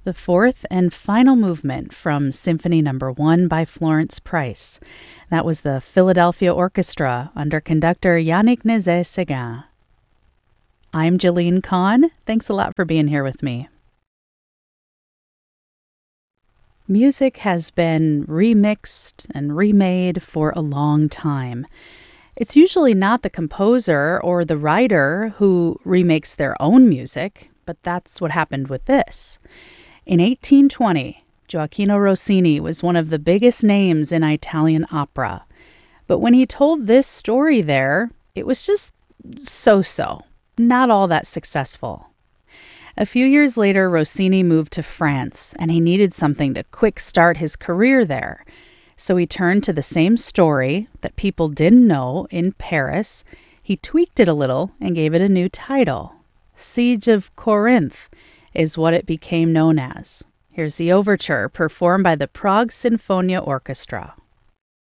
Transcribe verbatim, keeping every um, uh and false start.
the fourth and final movement from Symphony Number One by Florence Price. That was the Philadelphia Orchestra under conductor Yannick Nézet-Séguin. I'm Jalene Kahn. Thanks a lot for being here with me. Music has been remixed and remade for a long time. It's usually not the composer or the writer who remakes their own music, but that's what happened with this. In eighteen twenty, Gioachino Rossini was one of the biggest names in Italian opera. But when he told this story there, it was just so-so, not all that successful. A few years later, Rossini moved to France, and he needed something to quick start his career there. So he turned to the same story that people didn't know in Paris. He tweaked it a little and gave it a new title. Siege of Corinth is what it became known as. Here's the overture performed by the Prague Sinfonia Orchestra.